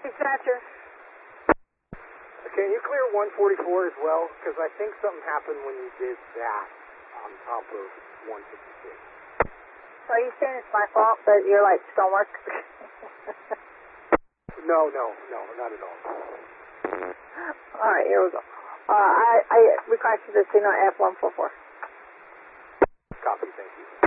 Dispatcher. Can you clear 144 as well? Because I think something happened when you did that on top of 156. So are you saying it's my fault that your lights don't work? No, not at all. All right, here we go. I requested the signal F144. Copy, thank you.